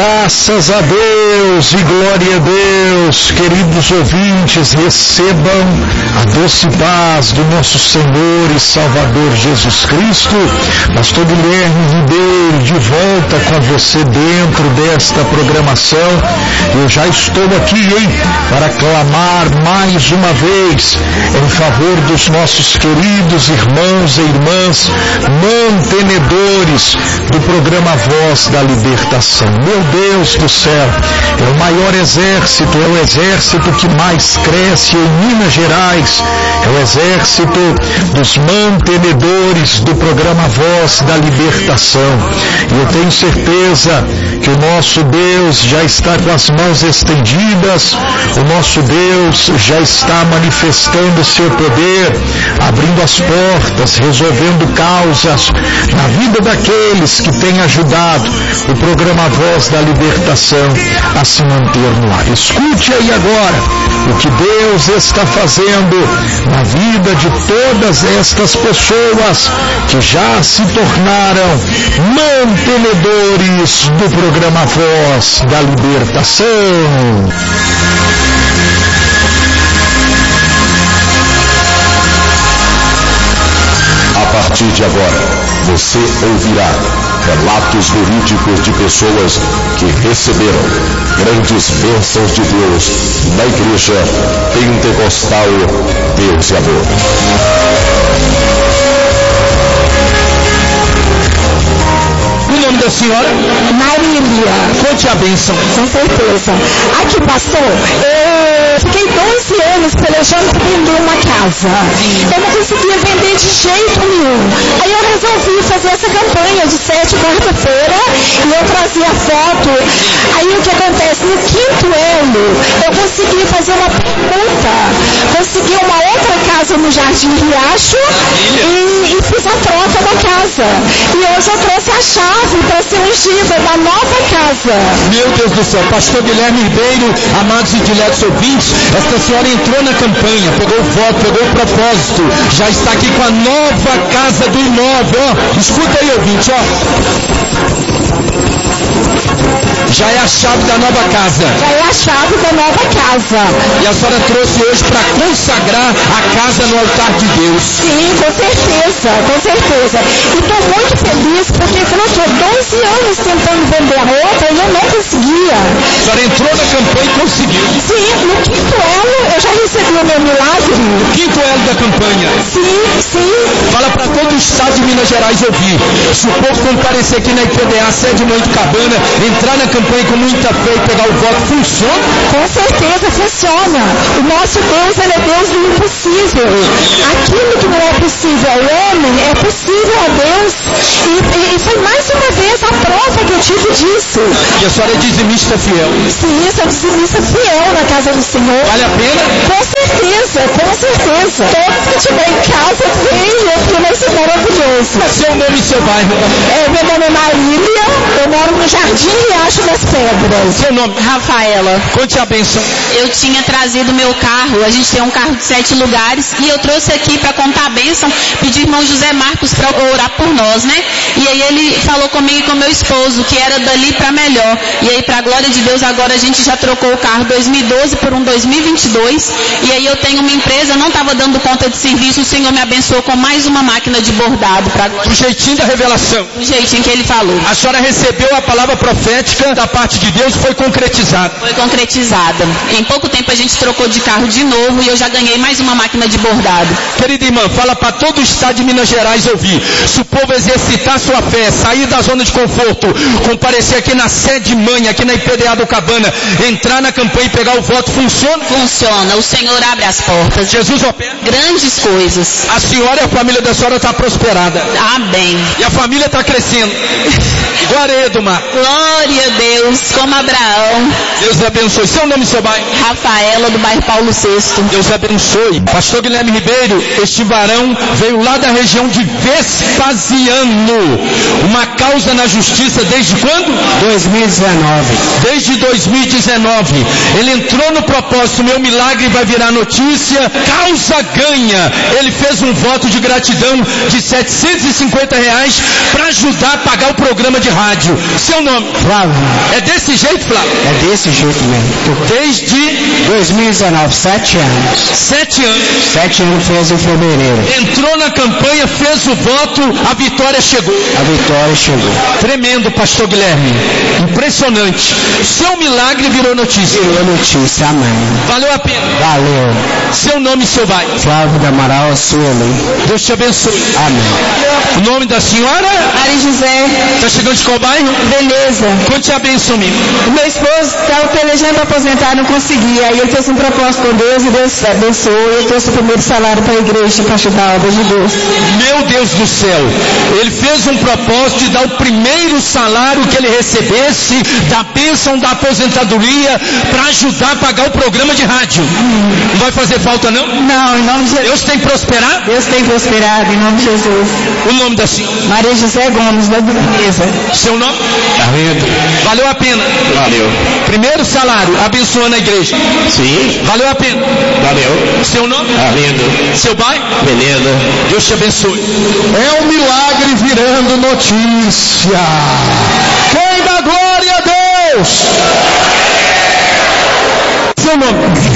Graças a Deus e glória a Deus, queridos ouvintes, recebam a doce paz do nosso Senhor e Salvador Jesus Cristo. Pastor Guilherme Ribeiro, de volta com você dentro desta programação. Eu já estou aqui, para clamar mais uma vez em favor dos nossos queridos irmãos e irmãs, mantenedores do programa Voz da Libertação. Meu Deus do céu, é o maior exército, é o exército que mais cresce em Minas Gerais, é o exército dos mantenedores do programa Voz da Libertação. E eu tenho certeza que o nosso Deus já está com as mãos estendidas, o nosso Deus já está manifestando o seu poder, abrindo as portas, resolvendo causas na vida daqueles que têm ajudado o programa Voz da Libertação a se manter no ar. Escute aí agora o que Deus está fazendo na vida de todas estas pessoas que já se tornaram mantenedores do programa Voz da Libertação. A partir de agora, você ouvirá relatos verídicos de pessoas que receberam grandes bênçãos de Deus na Igreja Pentecostal Deus e Amor. O nome da senhora? Marília. Conte a bênção. Com certeza. Aqui, pastor, eu fiquei 12 anos pelejando para vender uma casa. Eu não conseguia vender de jeito nenhum. Aí eu resolvi fazer essa campanha de 7 quarta-feira e eu trazia foto. Aí o que acontece? No 5º ano, eu consegui fazer uma permuta. Consegui uma outra casa no Jardim Riacho e fiz a troca da casa. E hoje eu trouxe a chave para ser ungida da nova casa. Meu Deus do céu, pastor Guilherme Ribeiro, amados e diletos ouvintes, esta senhora entrou na campanha, pegou o voto, pegou o propósito, já está aqui com a nova casa do imóvel, ó. Escuta aí, ouvinte, ó. Já é a chave da nova casa. Já é a chave da nova casa. E a senhora trouxe hoje para consagrar a casa no altar de Deus. Sim, com certeza, com certeza. E estou muito feliz porque eu estou 12 anos tentando vender a roupa e eu não conseguia. A senhora entrou na campanha e conseguiu. Sim, no 5º ano eu já recebi o meu milagre. 5º ano da campanha. Sim, sim. Fala para todo o estado de Minas Gerais ouvir. Se o povo comparecer aqui na IPDA, sede Moitocabana, entrar na campanha com muita fé e pegar o voto, funciona? Com certeza funciona. O nosso Deus, ele é Deus do impossível. Aquilo que não é possível ao homem, é possível a Deus. E foi mais uma vez a prova que eu tive disso. E a senhora é dizimista fiel? Sim, sou dizimista fiel na casa do Senhor. Vale a pena? Com certeza, com certeza. Todos que estiver em casa, venham, porque vai ser maravilhoso. Seu nome e seu bairro? Meu nome é Marília, eu moro no Jardim Riacho das Pedras. Seu nome? Rafaela. Conte a bênção. Eu tinha trazido meu carro, a gente tem um carro de 7 lugares, e eu trouxe aqui para contar a bênção, pedi irmão José Marcos para orar por nós, né? E aí ele falou comigo e com meu esposo, que era dali para melhor. E aí, para a glória de Deus, agora a gente já trocou o carro 2012 por um 2022, e aí eu tenho uma empresa, não estava dando conta de serviço, o Senhor me abençoou com mais uma máquina de bordado. Do jeitinho da revelação. Do jeitinho que ele falou. A senhora recebeu a palavra profética da parte de Deus, foi concretizada. Foi concretizada. Em pouco tempo a gente trocou de carro de novo e eu já ganhei mais uma máquina de bordado. Querida irmã, fala para todo o estado de Minas Gerais ouvir. Se o povo exercitar sua fé, sair da zona de conforto, comparecer aqui na sede mãe, aqui na IPDA do Cabana, entrar na campanha e pegar o voto, funciona? Funciona. O Senhor abre as portas. Jesus opera grandes coisas. A senhora e a família da senhora está prosperada. Amém. E a família está crescendo. Glória a Edumar. Glória a Deus, como Abraão. Deus abençoe. Seu nome e seu bairro? Rafaela, do bairro Paulo VI. Deus abençoe. Pastor Guilherme Ribeiro, este varão veio lá da região de Vespasiano. Uma causa na justiça desde quando? 2019. Desde 2019. Ele entrou no propósito, meu milagre vai virar notícia, causa ganha. Ele fez um voto de gratidão de R$750 para ajudar a pagar o programa de rádio. Seu nome? Flávio. É desse jeito, Flávio? É desse jeito mesmo. Desde 2019, 7 anos. 7 anos. 7 anos fez em fevereiro. Entrou na campanha, fez o voto, a vitória chegou. A vitória chegou. Tremendo, pastor Guilherme. Impressionante. Seu milagre virou notícia. Virou notícia, amém. Valeu a pena. Valeu. Seu nome e seu bairro. Flávio do Amaral, Sueli. Deus te abençoe. Amém. O nome da senhora? Maria José. Está chegando de qual bairro? Beleza. Conte a benção, amigo. O meu esposo estava pelejando para aposentar, não conseguia. Aí ele fez um propósito com Deus e Deus abençoou. Eu trouxe o primeiro salário para a igreja para ajudar a obra de Deus. Meu Deus do céu. Ele fez um propósito de dar o primeiro salário que ele recebesse da bênção da aposentadoria para ajudar a pagar o programa de rádio. Não vai fazer falta, não? Não, em nome de Jesus. Deus tem prosperado? Deus tem prosperado, em nome de Jesus. O nome da senhora? Maria José Gomes, da Beleza. Seu nome? Carreto. Valeu a pena? Valeu. Primeiro salário, abençoando a igreja. Sim. Valeu a pena? Valeu. Seu nome? Lindo. Seu bairro? Beleza. Deus te abençoe. É um milagre virando notícia. Quem dá glória a Deus? Seu nome?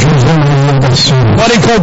Mora em qual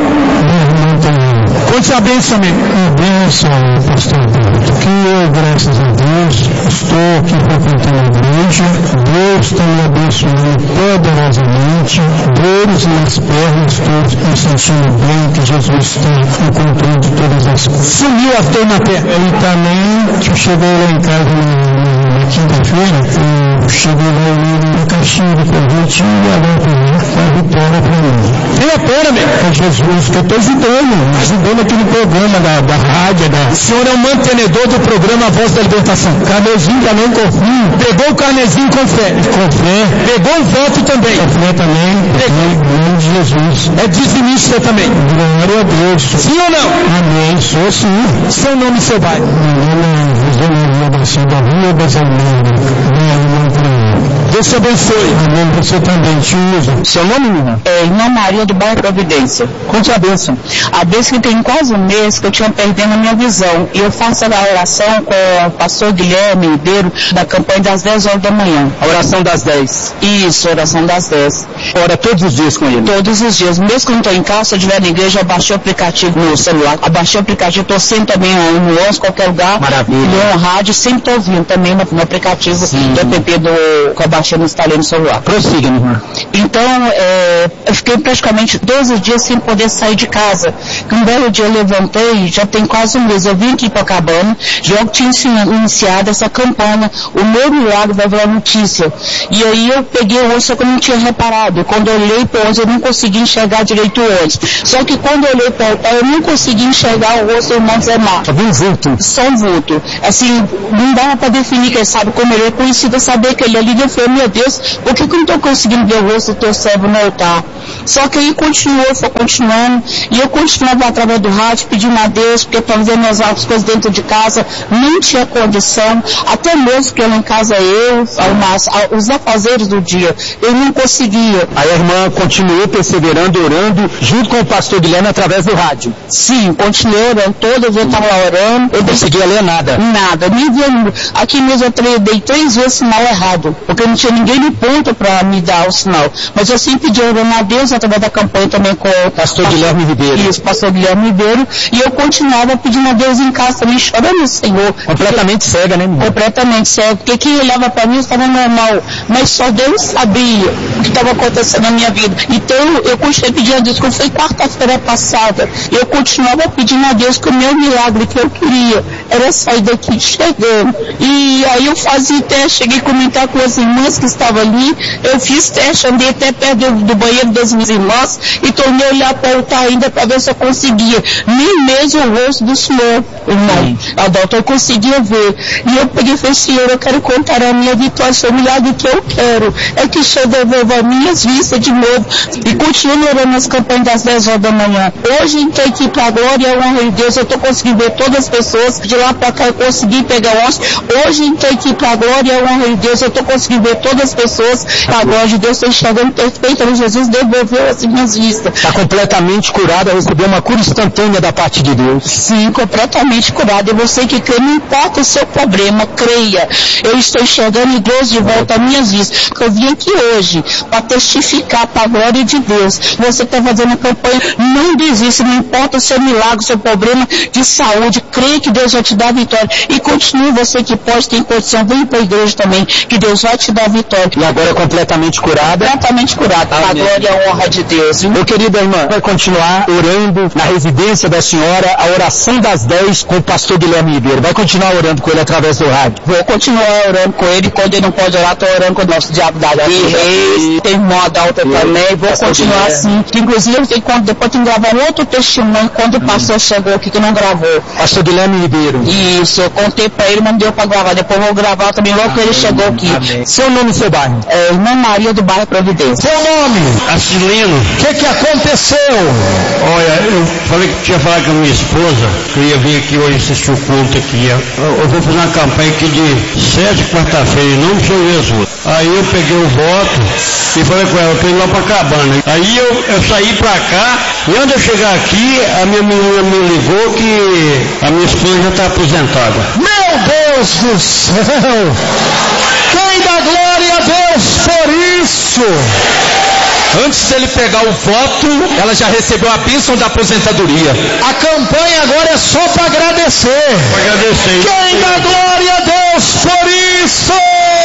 bairro? Conte a bênção, amigo. A bênção, pastor Alberto, que eu, graças a Deus, estou aqui frequentando a igreja, Deus está me abençoando poderosamente, dores nas pernas, estou me sentindo bem, que Jesus está no controle de todas as coisas. Sumiu a dor na perna. E também, que eu cheguei lá em casa na quinta-feira, eu cheguei lá na caixinha de presente e agora foi a vitória para mim. Tenha pena, amigo. É Jesus, que eu estou ajudando aquele programa da rádio. O senhor é o mantenedor do programa Voz da Libertação. Carnezinho também confio. Pegou o carnezinho com fé. Com fé. Pegou o voto também. Com fé também. Em nome de Jesus. É dizimista também. Glória a Deus. Sim ou não? Amém. Sou sim. Seu nome e seu bairro? Meu nome é José Maria da Silva Rua das Almeiras. Minha irmã para Deus te abençoe. Amém. Você também te usa. Seu nome, menina? É Irmã Maria do bairro Providência. Conte a bênção. A bênção que tem quase um mês que eu tinha perdendo a minha visão. E eu faço a oração com o pastor Guilherme Ribeiro da campanha das 10 horas da manhã. A oração das 10. Isso, oração das 10. Ora todos os dias com ele? Todos os dias. Mesmo que eu não estou em casa, se eu estiver na igreja, eu baixei o aplicativo no celular. Abaixei o aplicativo, estou sempre também no 11, qualquer lugar. Maravilha. No rádio, sempre estou ouvindo também no aplicativo do app que eu baixei no instalei no celular. Prossiga, minha irmã. Então, eu fiquei praticamente 12 dias sem poder sair de casa. Um belo dia eu levantei, já tem quase um mês, eu vim aqui para Copacabana, já tinha iniciado essa campanha, o meu milagre vai virar notícia. E aí eu peguei o ônibus, só que eu não tinha reparado. E quando eu olhei para o ônibus, eu não consegui enxergar direito o ônibus. Só que quando eu olhei para o altar, eu não consegui enxergar o rosto do irmão Zé Marcos. Só viu um vulto? Só um vulto. Assim, não dava para definir, quem sabe como ele é conhecido, saber que ele ali. Eu falei, meu Deus, por que eu não estou conseguindo ver o rosto do teu servo no altar? Só que aí continuou, foi continuando, e eu continuava através do rádio, pedindo a Deus, porque para fazer minhas outras coisas dentro de casa, não tinha condição, até mesmo porque lá em casa os afazeres do dia, eu não conseguia. Aí a irmã continuou perseverando, orando, junto com o pastor Guilherme através do rádio. Sim, continuei orando, todas eu estava lá orando. Eu não conseguia ler nada. Nada, nem via. Aqui mesmo eu dei 3 vezes sinal errado, porque não tinha ninguém no ponto para me dar o sinal. Mas eu sempre pedi orando a Deus através da campanha também com o pastor Guilherme Ribeiro. Isso, pastor Guilherme Ribeiro. E eu continuava pedindo a Deus em casa também, chorando no Senhor. Completamente cega, né, menina? Completamente cega, porque quem olhava para mim estava normal, mas só Deus sabia o que estava acontecendo na minha vida. Então eu continuei pedindo a Deus, quando foi quarta-feira passada, eu continuava pedindo a Deus que o meu milagre que eu queria era sair daqui chegando. E aí eu fazia teste, cheguei a comentar com as irmãs que estavam ali, eu fiz teste, andei até perto do banheiro das minhas irmãs e tornei a olhar para o altar ainda para ver se eu conseguia, nem mesmo o rosto do Senhor, irmão. Adalto, eu conseguia ver. E eu peguei e falei, Senhor, eu quero contar a minha vitória, o milagre que eu quero é que o Senhor devolva minhas vistas de novo. E continuo orando nas campanhas das 10 horas da manhã. Hoje entrei aqui para a glória e a honra de Deus, eu estou conseguindo ver todas as pessoas, de lá para cá eu consegui pegar o ônibus. Hoje entrei aqui para a glória e a honra de Deus, eu estou conseguindo ver todas as pessoas, a glória de Deus, estou enxergando perfeitamente Jesus devolvendo resolveu as minhas vistas. Está completamente curada, recebeu uma cura instantânea da parte de Deus. Sim, completamente curada. E você que crê, não importa o seu problema, creia. Eu estou enxergando Deus de volta às minhas vistas. Eu vim aqui hoje para testificar para a glória de Deus. Você está fazendo a campanha, não desista, não importa o seu milagre, o seu problema de saúde, creia que Deus vai te dar a vitória. E continue, você que pode, tem condição, vem para a igreja também, que Deus vai te dar a vitória. E agora é completamente curada? Completamente curada, para a glória e a honra de Deus. Meu querido irmã, vai continuar orando na residência da senhora, a oração das 10 com o pastor Guilherme Ribeiro. Vai continuar orando com ele através do rádio? Vou continuar orando com ele, quando ele não pode orar, estou orando com o nosso diabo da Reis, tem irmã Adalta também, vou continuar assim. Inclusive, depois tem que gravar um outro testemunho, quando o pastor chegou aqui, que não gravou. Pastor Guilherme Ribeiro. Isso, eu contei para ele, mas não deu para gravar, depois eu vou gravar também logo que ele chegou aqui. Amém. Seu nome e seu bairro? Irmã Maria do bairro Providência. Seu nome? Acilino. O que aconteceu? Olha, eu falei que tinha falado com a minha esposa, que eu ia vir aqui hoje assistir o culto aqui. Eu vou fazer uma campanha aqui de 7 quarta-feira, em nome de Jesus. Aí eu peguei o voto e falei com ela, eu tô indo lá pra Cabana. Aí eu saí pra cá, e antes de eu chegar aqui, a minha menina me ligou que a minha esposa já está aposentada. Meu Deus do céu! Quem dá glória a Deus por isso? Antes dele pegar o voto, ela já recebeu a bênção da aposentadoria. A campanha agora é só para agradecer. Para agradecer. Quem dá glória a Deus por isso?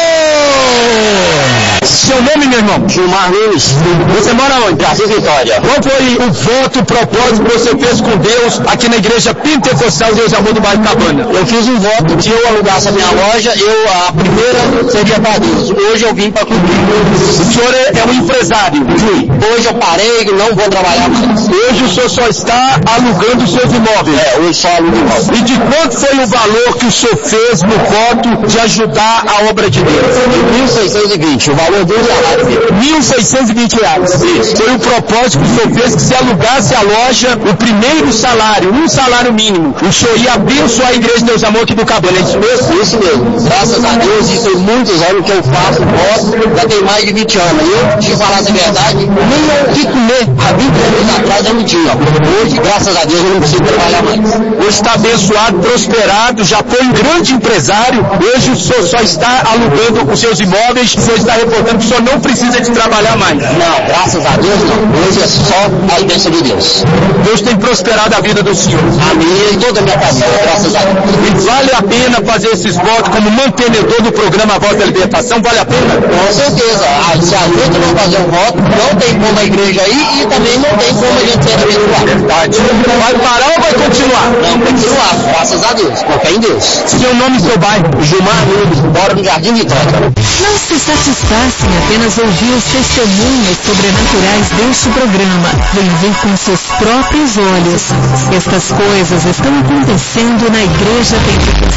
Seu nome, meu irmão? Gilmar Nunes. Você mora onde? Jardim Vitória. Qual foi o voto, o propósito que você fez com Deus aqui na igreja Pentecostal Deus Amor do Bairro Cabana? Eu fiz um voto que eu alugasse a minha loja, a primeira seria para Deus. Hoje eu vim para cumprir. O senhor é um empresário? Sim. Hoje eu parei e não vou trabalhar mais. Hoje o senhor só está alugando os seus imóveis? Hoje só alugo imóveis. E de quanto foi o valor que o senhor fez no voto de ajudar a obra de Deus? 1.620, o valor do salário dele. R$1.620. Isso. Foi o propósito que o senhor fez, que se alugasse a loja, o primeiro salário, um salário mínimo, o senhor ia abençoar a igreja de Deus Amor aqui do Cabana, é isso mesmo? Isso mesmo. Graças a Deus, isso tem muitos anos que eu faço voto, já tem mais de 20 anos. Eu, te falar a verdade, nem o que comer há 20 anos atrás eu não tinha. Hoje, graças a Deus, eu não preciso trabalhar mais. Hoje está abençoado, prosperado, já foi um grande empresário, hoje o senhor só está alugando os seus imóveis, o senhor está reportando que o senhor não precisa de trabalhar mais. Não, graças a Deus não. Hoje é só a bênção de Deus. Deus tem prosperado a vida do senhor. A minha e toda a minha família, graças a Deus. E vale a pena fazer esses votos como mantenedor do programa Voz da Libertação? Vale a pena? Com certeza. Se a gente não fazer um voto, não tem como a igreja ir e também não tem como a gente ser abençoado. Verdade. Vai parar ou vai continuar? Não, continuar, graças a Deus, porque é em Deus. Seu nome e seu bairro? Gilmar Nunes, moro no Jardim Vitória. Não se satisfaça em apenas ouvir os testemunhos sobrenaturais deste programa. Vem ver com seus próprios olhos. Estas coisas estão acontecendo na Igreja Pentecostal